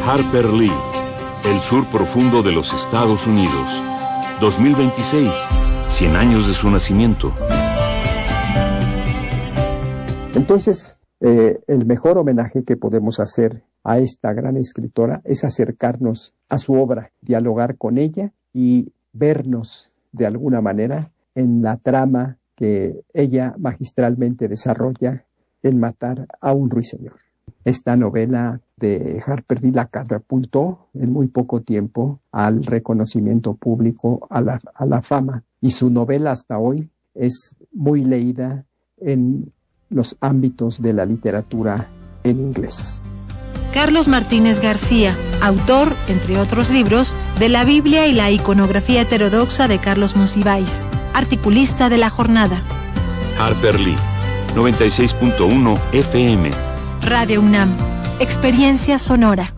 Harper Lee, El sur profundo de los Estados Unidos. 2026, 100 años de su nacimiento. Entonces, el mejor homenaje que podemos hacer a esta gran escritora es acercarnos a su obra, dialogar con ella y vernos de alguna manera en la trama que ella magistralmente desarrolla en Matar a un ruiseñor. Esta novela de Harper Lee la catapultó en muy poco tiempo al reconocimiento público, a la fama, y su novela hasta hoy es muy leída en los ámbitos de la literatura en inglés. Carlos Martínez García, autor, entre otros libros, de La Biblia y la iconografía heterodoxa de Carlos Monsiváis, articulista de La Jornada. Harper Lee, 96.1 FM. Radio UNAM, experiencia sonora.